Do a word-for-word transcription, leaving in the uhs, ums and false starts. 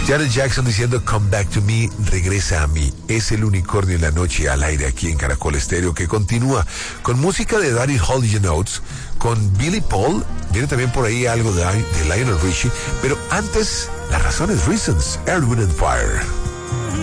Janet Jackson diciendo Come Back to Me, regresa a mí. Es el unicornio en la noche al aire aquí en Caracol Estéreo, que continúa con música de Daddy Holly Notes, con Billy Paul, viene también por ahí algo de, de Lionel Richie, pero antes, las razones, Reasons, Earth, Wind and Fire.